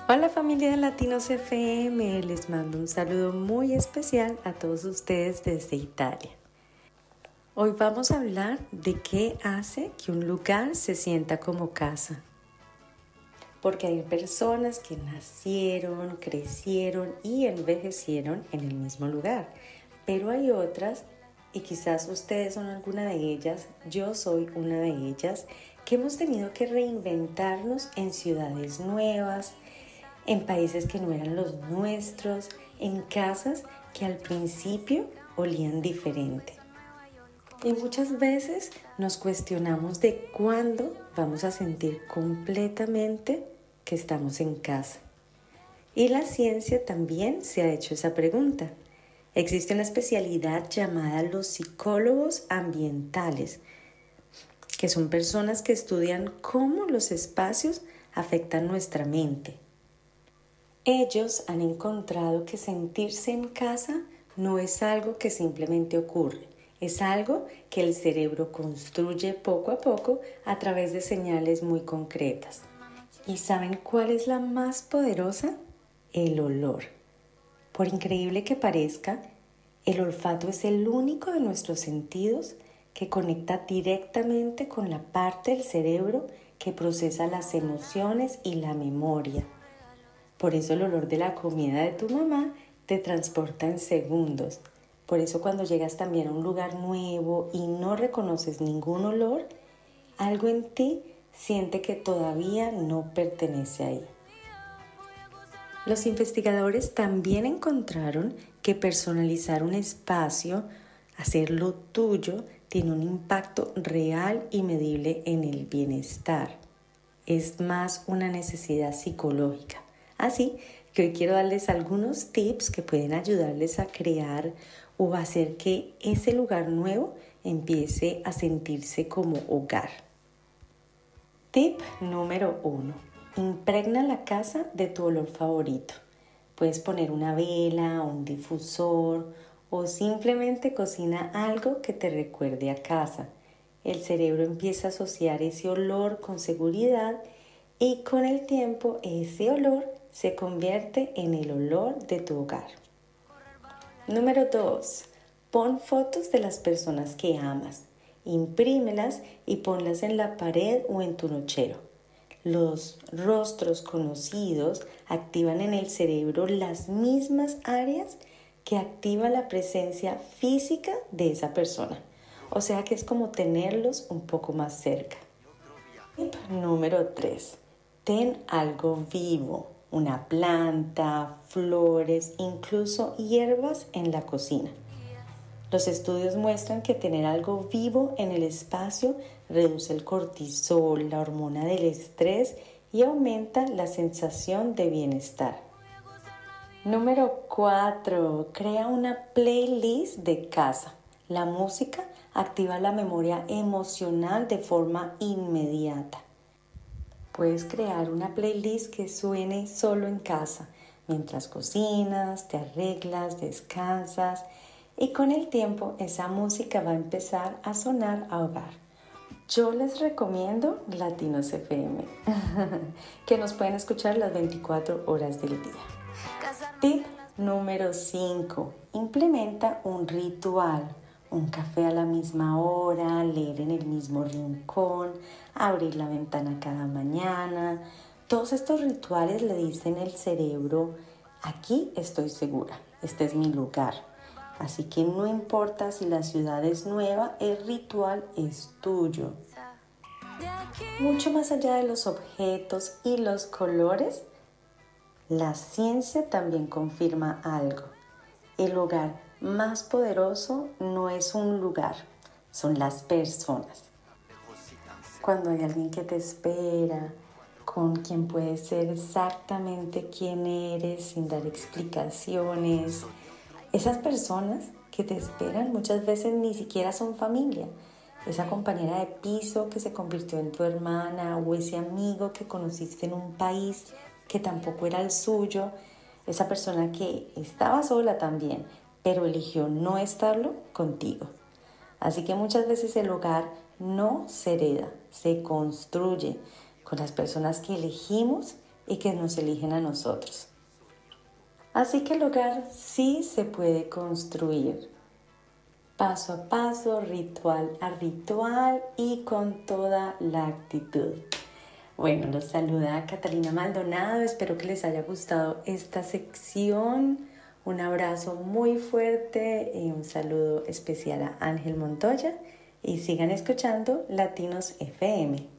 Hola familia de Latinos FM, les mando un saludo muy especial a todos ustedes desde Italia. Hoy vamos a hablar de qué hace que un lugar se sienta como casa. Porque hay personas que nacieron, crecieron y envejecieron en el mismo lugar, pero hay otras, y quizás ustedes son alguna de ellas, yo soy una de ellas, que hemos tenido que reinventarnos en ciudades nuevas, en países que no eran los nuestros, en casas que al principio olían diferente. Y muchas veces nos cuestionamos de cuándo vamos a sentir completamente que estamos en casa. Y la ciencia también se ha hecho esa pregunta. Existe una especialidad llamada los psicólogos ambientales, que son personas que estudian cómo los espacios afectan nuestra mente. Ellos han encontrado que sentirse en casa no es algo que simplemente ocurre, es algo que el cerebro construye poco a poco a través de señales muy concretas. ¿Y saben cuál es la más poderosa? El olor. Por increíble que parezca, el olfato es el único de nuestros sentidos que conecta directamente con la parte del cerebro que procesa las emociones y la memoria. Por eso el olor de la comida de tu mamá te transporta en segundos. Por eso cuando llegas también a un lugar nuevo y no reconoces ningún olor, algo en ti siente que todavía no pertenece ahí. Los investigadores también encontraron que personalizar un espacio, hacerlo tuyo, tiene un impacto real y medible en el bienestar. Es más una necesidad psicológica. Así que hoy quiero darles algunos tips que pueden ayudarles a crear o a hacer que ese lugar nuevo empiece a sentirse como hogar. Tip número 1. Impregna la casa de tu olor favorito. Puedes poner una vela, un difusor o simplemente cocina algo que te recuerde a casa. El cerebro empieza a asociar ese olor con seguridad y con el tiempo ese olor se convierte en el olor de tu hogar. Número 2. Pon fotos de las personas que amas. Imprímelas y ponlas en la pared o en tu nochero. Los rostros conocidos activan en el cerebro las mismas áreas que activa la presencia física de esa persona. O sea que es como tenerlos un poco más cerca. Tip número 3. Ten algo vivo, una planta, flores, incluso hierbas en la cocina. Los estudios muestran que tener algo vivo en el espacio reduce el cortisol, la hormona del estrés y aumenta la sensación de bienestar. Número 4. Crea una playlist de casa. La música activa la memoria emocional de forma inmediata. Puedes crear una playlist que suene solo en casa, mientras cocinas, te arreglas, descansas y con el tiempo esa música va a empezar a sonar a hogar. Yo les recomiendo Latinos FM, que nos pueden escuchar las 24 horas del día. Tip número 5. Implementa un ritual. Un café a la misma hora, leer en el mismo rincón, abrir la ventana cada mañana. Todos estos rituales le dicen al cerebro, aquí estoy segura, este es mi lugar. Así que no importa si la ciudad es nueva, el ritual es tuyo. Mucho más allá de los objetos y los colores, la ciencia también confirma algo. El hogar más poderoso no es un lugar, son las personas. Cuando hay alguien que te espera, con quien puedes ser exactamente quién eres sin dar explicaciones, esas personas que te esperan muchas veces ni siquiera son familia. Esa compañera de piso que se convirtió en tu hermana o ese amigo que conociste en un país que tampoco era el suyo, esa persona que estaba sola también, pero eligió no estarlo contigo. Así que muchas veces el hogar no se hereda, se construye con las personas que elegimos y que nos eligen a nosotros. Así que el hogar sí se puede construir, paso a paso, ritual a ritual y con toda la actitud. Bueno, los saluda Catalina Maldonado, espero que les haya gustado esta sección. Un abrazo muy fuerte y un saludo especial a Ángel Montoya y sigan escuchando Latinos FM.